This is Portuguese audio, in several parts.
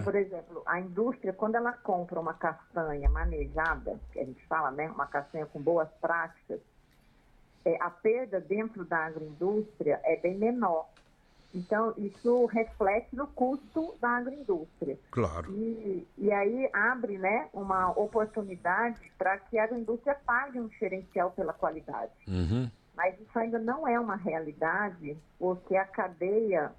por exemplo, a indústria, quando ela compra uma castanha manejada, que a gente fala, né, uma castanha com boas práticas, a perda dentro da agroindústria é bem menor. Então, isso reflete no custo da agroindústria. Claro. E aí abre, né, uma oportunidade para que a agroindústria pague um diferencial pela qualidade. Mas isso ainda não é uma realidade, porque a cadeia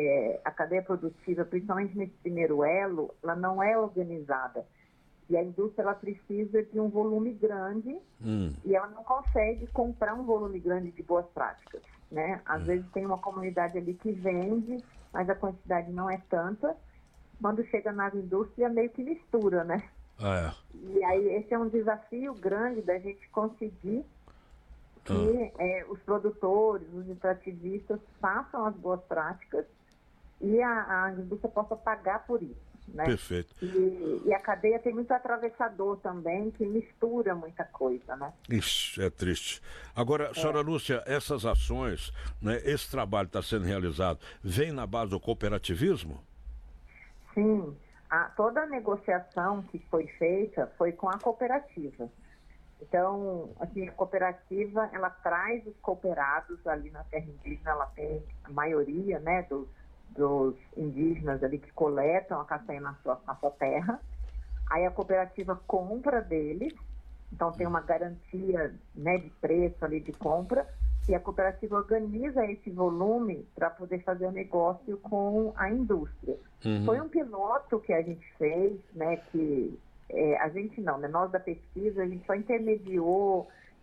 produtiva, principalmente nesse primeiro elo, ela não é organizada. E a indústria ela precisa de um volume grande e ela não consegue comprar um volume grande de boas práticas, né? Às vezes tem uma comunidade ali que vende, mas a quantidade não é tanta. Quando chega na agroindústria, meio que mistura, né? E aí esse é um desafio grande da gente conseguir que os produtores, os extrativistas façam as boas práticas e a agroindústria possa pagar por isso. Né? Perfeito. E a cadeia tem muito atravessador também, que mistura muita coisa, né? Isso é triste. Agora, senhora Lúcia, essas ações, né, esse trabalho está sendo realizado, vem na base do cooperativismo? Sim, toda a negociação que foi feita foi com a cooperativa. Então, assim, a cooperativa, ela traz os cooperados ali na terra indígena, ela tem a maioria, né, dos indígenas ali que coletam a castanha na sua terra. Aí a cooperativa compra deles, então tem uma garantia, né, de preço ali de compra, e a cooperativa organiza esse volume para poder fazer o negócio com a indústria. Foi um piloto que a gente fez, né, que a gente não, né, nós da pesquisa, a gente só intermediou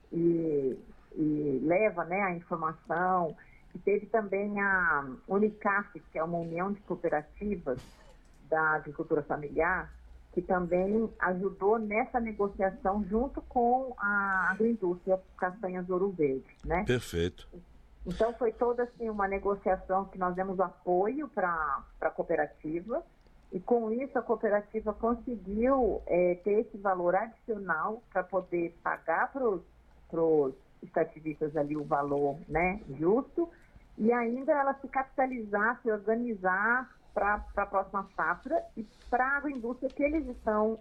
e leva, né, a informação. E teve também a Unicaf, que é uma união de cooperativas da agricultura familiar, que também ajudou nessa negociação junto com a agroindústria Castanhas Ouro Verde, né? Perfeito. Então foi toda assim uma negociação que nós demos apoio para a cooperativa, e com isso a cooperativa conseguiu ter esse valor adicional para poder pagar para os extrativistas ali o valor, né, justo, e ainda ela se capitalizar, se organizar para a próxima safra e para a agroindústria que eles estão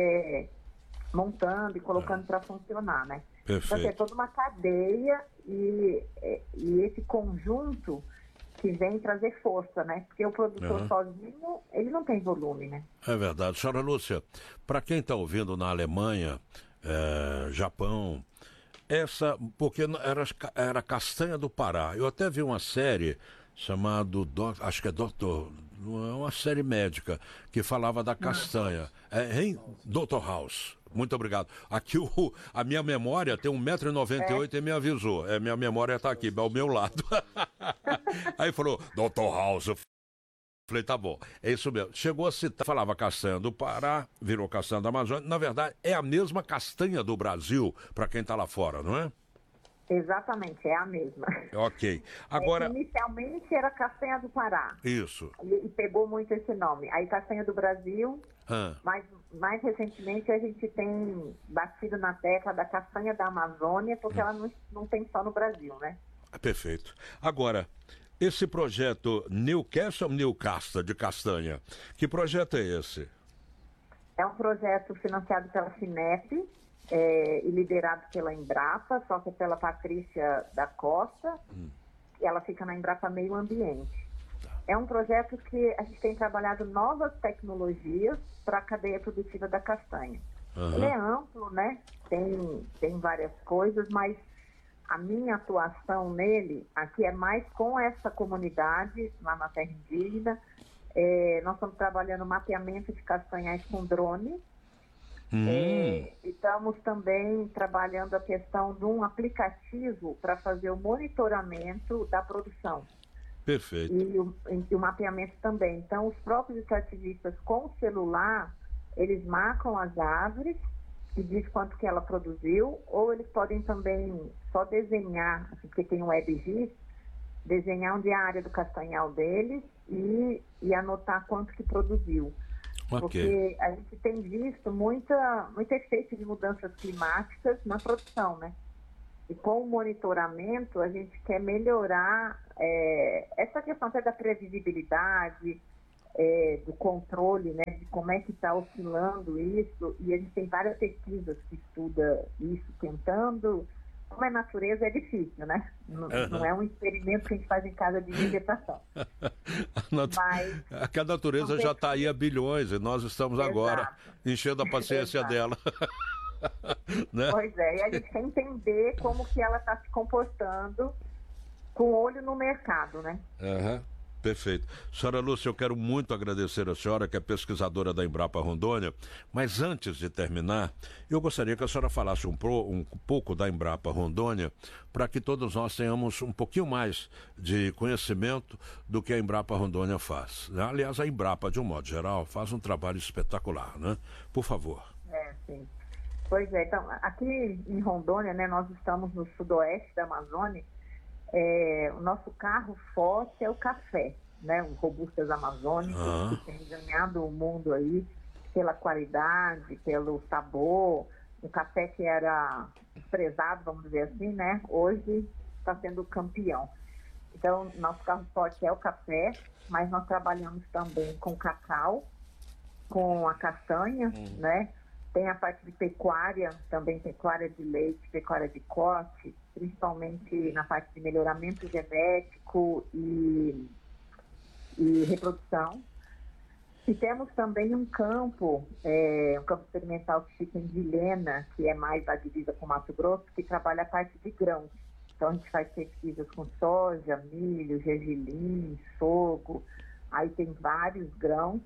montando e colocando para funcionar, né? Perfeito. Então, é toda uma cadeia e esse conjunto que vem trazer força, né? Porque o produtor sozinho, ele não tem volume, né? É verdade. Senhora Lúcia, para quem está ouvindo na Alemanha, Japão, porque era Castanha do Pará. Eu até vi uma série chamada, acho que é Doutor, uma série médica, que falava da castanha. Dr. House. Muito obrigado. Aqui a minha memória tem 1,98 m e me avisou. Minha memória está aqui, ao meu lado. Aí falou, Dr. House. Falei, tá bom, é isso mesmo. Chegou a citar, falava castanha do Pará, virou castanha da Amazônia. Na verdade, é a mesma castanha do Brasil, para quem está lá fora, não é? Exatamente, é a mesma. Ok. Agora... inicialmente era castanha do Pará. Isso. E pegou muito esse nome. Aí castanha do Brasil, mas mais recentemente a gente tem batido na tecla da castanha da Amazônia, porque ela não tem só no Brasil, né? Perfeito. Agora... Esse projeto Newcastle de castanha, que projeto é esse? É um projeto financiado pela FINEP e liderado pela Embrapa, só que pela Patrícia da Costa, e ela fica na Embrapa Meio Ambiente. É um projeto que a gente tem trabalhado novas tecnologias para a cadeia produtiva da castanha. Ele é amplo, né? Tem várias coisas, mas a minha atuação nele aqui é mais com essa comunidade lá na terra indígena. Nós estamos trabalhando mapeamento de castanhais com drone. E estamos também trabalhando a questão de um aplicativo para fazer o monitoramento da produção. Perfeito. E o mapeamento também. Então, os próprios extrativistas com o celular, eles marcam as árvores e diz quanto que ela produziu, ou eles podem também só desenhar, assim, porque tem um WebGIS, desenhar onde é a área do castanhal deles e anotar quanto que produziu. Okay. Porque a gente tem visto muito efeito de mudanças climáticas na produção, né? E com o monitoramento a gente quer melhorar essa questão até da previsibilidade, do controle, né, de como é que está oscilando isso, e a gente tem várias pesquisas que estudam isso, tentando. Como é natureza, é difícil, né? Não é um experimento que a gente faz em casa de vegetação. Mas a natureza já está aí há bilhões e nós estamos agora enchendo a paciência dela. Né? Pois é, e a gente quer entender como que ela está se comportando com olho no mercado, né? Perfeito. Senhora Lúcia, eu quero muito agradecer a senhora, que é pesquisadora da Embrapa Rondônia, mas antes de terminar, eu gostaria que a senhora falasse um pouco da Embrapa Rondônia, para que todos nós tenhamos um pouquinho mais de conhecimento do que a Embrapa Rondônia faz. Aliás, a Embrapa, de um modo geral, faz um trabalho espetacular, né? Por favor. Sim. Pois é, então, aqui em Rondônia, né, nós estamos no sudoeste da Amazônia. O nosso carro forte é o café, né? O Robustas Amazônicos, que tem ganhado o mundo aí pela qualidade, pelo sabor. Um café que era desprezado, vamos dizer assim, né? Hoje está sendo campeão. Então, nosso carro forte é o café, mas nós trabalhamos também com cacau, com a castanha, né? Tem a parte de pecuária, também pecuária de leite, pecuária de corte, principalmente na parte de melhoramento genético e reprodução. E temos também um campo experimental que fica em Vilhena, que é mais a divisa com Mato Grosso, que trabalha a parte de grãos. Então a gente faz pesquisas com soja, milho, gergelim, sorgo, aí tem vários grãos.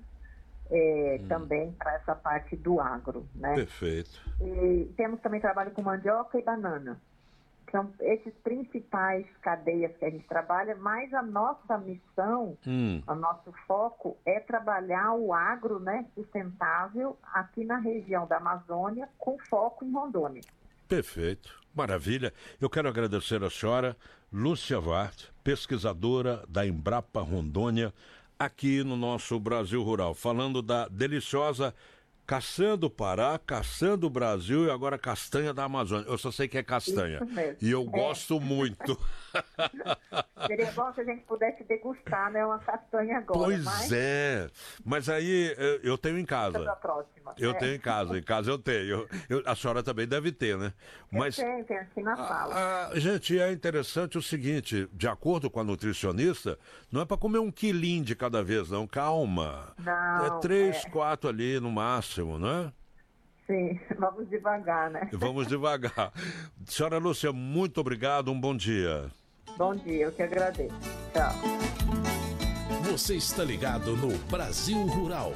Também para essa parte do agro, né? Perfeito. E temos também trabalho com mandioca e banana. São esses principais cadeias que a gente trabalha, mas a nossa missão, o nosso foco é trabalhar o agro, né, sustentável aqui na região da Amazônia, com foco em Rondônia. Perfeito, maravilha. Eu quero agradecer a senhora, Lúcia Ward, pesquisadora da Embrapa Rondônia, aqui no nosso Brasil Rural, falando da deliciosa caçanha do Pará, caçanha do Brasil e agora castanha da Amazônia. Eu só sei que é castanha. Isso mesmo. E eu gosto muito. Seria bom se a gente pudesse degustar, né, uma castanha agora. Pois é. Mas aí eu tenho em casa. Da próxima. Eu tenho em casa eu tenho. A senhora também deve ter, né? Mas eu tenho aqui na sala. Gente, é interessante o seguinte, de acordo com a nutricionista, não é para comer 1 quilinho de cada vez, não. Calma. Não. 3, 4 ali no máximo, né? Sim, vamos devagar, né? Vamos devagar. Senhora Lúcia, muito obrigado, um bom dia. Bom dia, eu que agradeço. Tchau. Você está ligado no Brasil Rural.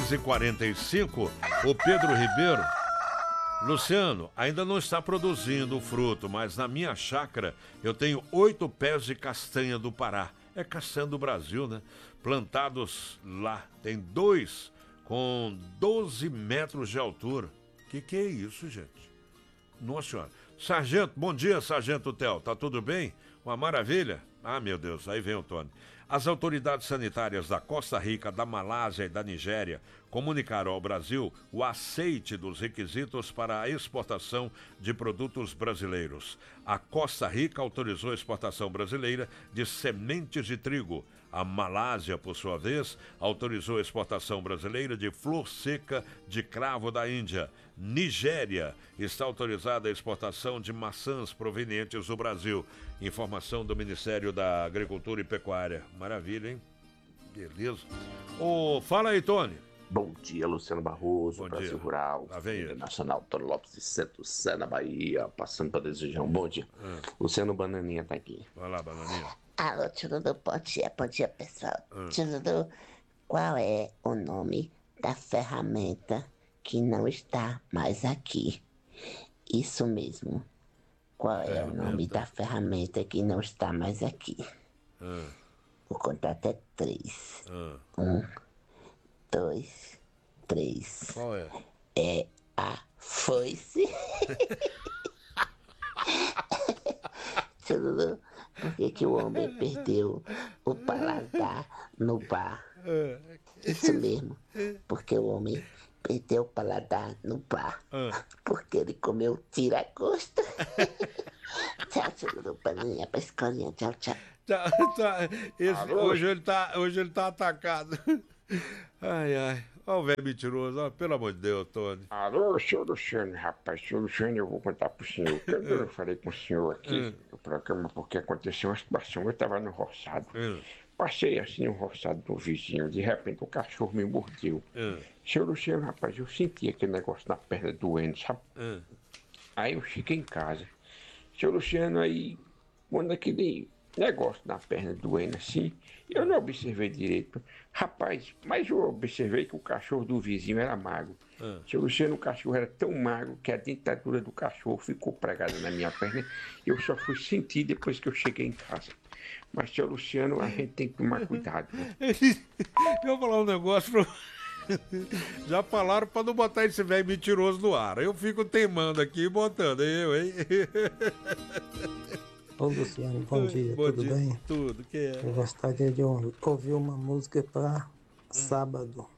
6h45, o Pedro Ribeiro. Luciano, ainda não está produzindo fruto, mas na minha chácara eu tenho 8 pés de castanha do Pará. É castanha do Brasil, né? Plantados lá. Tem 2 com 12 metros de altura. Que é isso, gente? Nossa senhora. Sargento, bom dia, Sargento Theo. Tá tudo bem? Uma maravilha? Ah, meu Deus, aí vem o Tony. As autoridades sanitárias da Costa Rica, da Malásia e da Nigéria comunicaram ao Brasil o aceite dos requisitos para a exportação de produtos brasileiros. A Costa Rica autorizou a exportação brasileira de sementes de trigo. A Malásia, por sua vez, autorizou a exportação brasileira de flor seca de cravo da Índia. Nigéria está autorizada a exportação de maçãs provenientes do Brasil. Informação do Ministério da Agricultura e Pecuária. Maravilha, hein? Beleza. Fala aí, Tony. Bom dia, Luciano Barroso, bom Brasil dia. Rural, Nacional, Tony Lopes de Santos, Sé, na Bahia, passando para desejar um bom dia. Luciano Bananinha tá aqui. Vai lá, Bananinha. Alô, Tchurudu, bom dia, pessoal. Tchurudu, qual é o nome da ferramenta que não está mais aqui? Isso mesmo. Qual é o nome da ferramenta que não está mais aqui? O contato é 3. 1, 2, 3. Qual é? É a foice. Tchurudu, por que o homem perdeu o paladar no bar? Isso mesmo, porque o homem perdeu o paladar no bar. Porque ele comeu tira-gosto. Tchau, Tchurudu, paninha pra escolinha. Tchau, tchau. Hoje ele tá atacado. Ai, ai. Ó o velho mentiroso, ó, pelo amor de Deus, Tony. Alô, senhor Luciano, rapaz, senhor Luciano, eu vou contar pro senhor. Eu não falei com o senhor aqui no programa porque aconteceu uma situação. Eu tava no roçado. Passei assim no roçado do vizinho, de repente o cachorro me mordeu. Senhor Luciano, rapaz, eu senti aquele negócio na perna doendo, sabe? Aí eu cheguei em casa. Senhor Luciano, aí, quando aquele negócio na perna doendo assim, eu não observei direito. Rapaz, mas eu observei que o cachorro do vizinho era magro. Senhor Luciano, o cachorro era tão magro que a dentadura do cachorro ficou pregada na minha perna. Eu só fui sentir depois que eu cheguei em casa. Mas, senhor Luciano, a gente tem que tomar cuidado. Né? Eu vou falar um negócio pra... Já falaram pra não botar esse velho mentiroso no ar. Eu fico teimando aqui e botando, hein? Ô Luciano, bom dia, tudo bem? Tudo, que é? Eu gostaria de ouvir uma música pra sábado.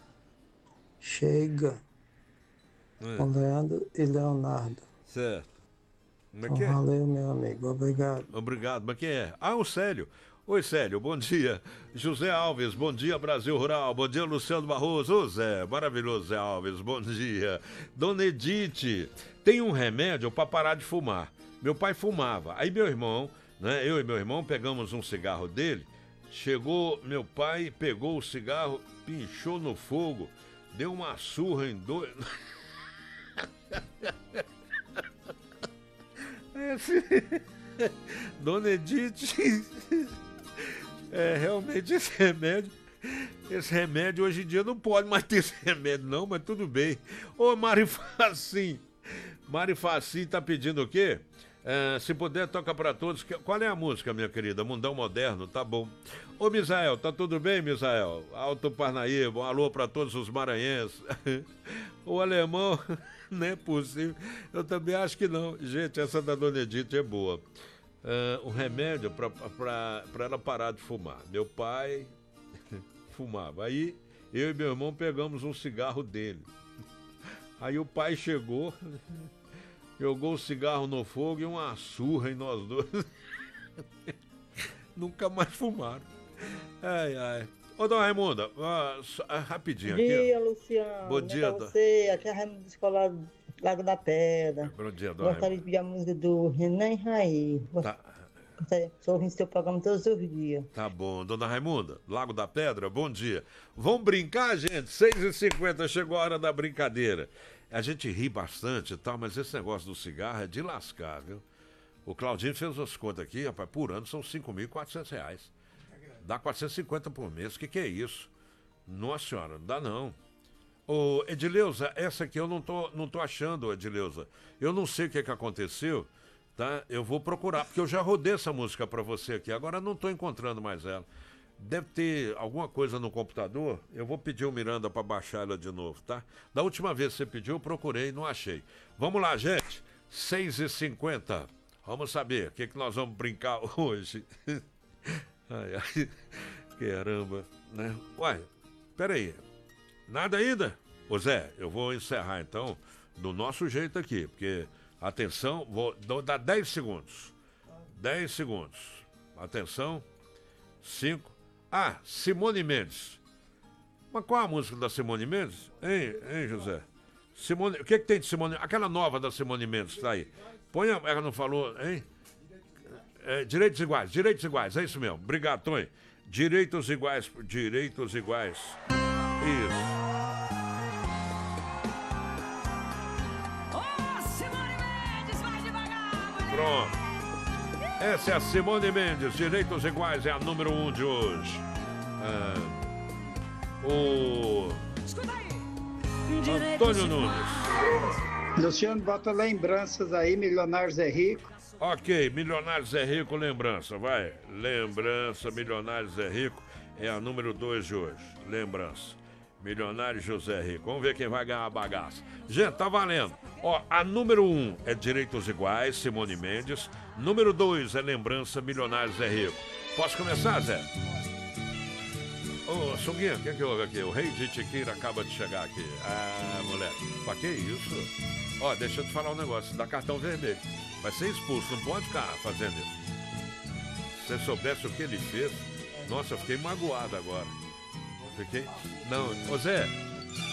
Chega, com Leandro e Leonardo. Certo. Então, valeu, meu amigo, obrigado. Obrigado, mas quem é? Ah, o Célio. Oi, Célio, bom dia. José Alves, bom dia, Brasil Rural. Bom dia, Luciano Barroso. Ô, Zé, maravilhoso, Zé Alves, bom dia. Dona Edith, tem um remédio pra parar de fumar. Meu pai fumava. Aí meu irmão, né, eu e meu irmão pegamos um cigarro dele. Chegou, meu pai pegou o cigarro, pinchou no fogo, deu uma surra em dois... Dona Edith, realmente esse remédio hoje em dia não pode mais ter esse remédio não, mas tudo bem. Ô Mari Facim tá pedindo o quê? Se puder, toca pra todos. Qual é a música, minha querida? Mundão Moderno, tá bom. Ô Misael, tá tudo bem, Misael? Alto Parnaíba, um alô pra todos os maranhenses. O alemão... Não é possível. Eu também acho que não. Gente, essa da Dona Edith é boa. Um remédio pra ela parar de fumar. Meu pai fumava. Aí eu e meu irmão pegamos um cigarro dele. Aí o pai chegou, jogou o cigarro no fogo e uma surra em nós dois. Nunca mais fumaram. Ai, ai. Ô, dona Raimunda, rapidinho aqui. Bom dia, Luciano. Bom dia, você. Aqui é a Raimunda da Escola Lago da Pedra. Bom dia, dona Gostaria de pedir a música do Renan Raí. Tá. Estou ouvindo seu programa todos os dias. Tá bom. Dona Raimunda, Lago da Pedra, bom dia. Vamos brincar, gente? 6h50, chegou a hora da brincadeira. A gente ri bastante e tal, mas esse negócio do cigarro é de lascar, viu? O Claudinho fez as contas aqui, rapaz, por ano são R$5.400. Dá 450 por mês, o que é isso? Nossa senhora, não dá não. Ô, Edileuza, essa aqui eu não tô achando, Edileuza. Eu não sei o que aconteceu, tá? Eu vou procurar, porque eu já rodei essa música pra você aqui, agora não tô encontrando mais ela. Deve ter alguma coisa no computador, eu vou pedir o Miranda pra baixar ela de novo, tá? Da última vez que você pediu, eu procurei e não achei. Vamos lá, gente, 6h50. Vamos saber o que nós vamos brincar hoje. Ai, ai, caramba, né? Uai, peraí, nada ainda? Ô Zé, eu vou encerrar então do nosso jeito aqui, porque, atenção, vou dar 10 segundos. 10 segundos. Atenção, 5. Simone Mendes. Mas qual a música da Simone Mendes? Hein, José? Simone, o que tem de Simone? Aquela nova da Simone Mendes, tá aí. Põe, ela não falou, hein? Direitos iguais, é isso mesmo. Obrigado, Tony. Direitos iguais. Isso. Simone Mendes, vai devagar, mulher. Pronto. Essa é a Simone Mendes, Direitos Iguais, é a número 1 de hoje. Escuta aí. Antônio Nunes. Luciano, bota lembranças aí, Milionários é Rico. Ok, Milionários é Rico, lembrança, vai. Lembrança, Milionários é Rico, é a número 2 de hoje. Lembrança. Milionário José Rico. Vamos ver quem vai ganhar a bagaça. Gente, tá valendo. Ó, a número 1 é Direitos Iguais, Simone Mendes. Número 2 é Lembrança, Milionários é Rico. Posso começar, Zé? Ô, Sunguinha, o que é que houve aqui? O rei de Tiqueira acaba de chegar aqui. Ah, moleque, pra que isso? Ó, deixa eu te falar um negócio, dá cartão vermelho. Vai ser expulso, não pode ficar fazendo isso. Se você soubesse o que ele fez, nossa, eu fiquei magoado agora. Fiquei. Não, ô Zé,